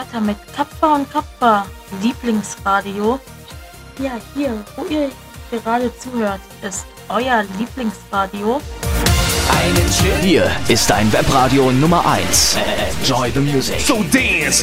weiter mit Kappa und Kappa, Lieblingsradio. Ja, hier, wo ihr gerade zuhört, ist euer Lieblingsradio. Hier ist dein Webradio Nummer 1. Enjoy the music. So dance